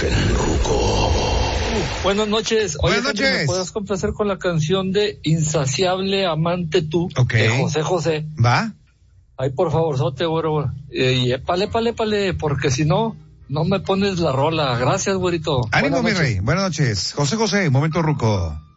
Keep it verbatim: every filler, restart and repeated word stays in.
el ruco. Buenas noches. Oye, Buenas noches. ¿me puedes complacer con la canción de Insaciable Amante Tú? Ok. De José José. ¿Va? Ay, por favor, sote, güero. Eh, y épale, épale, épale, porque si no, no me pones la rola. Gracias, güerito. Ánimo, Buenas mi noches. rey. Buenas noches. José José, momento ruco.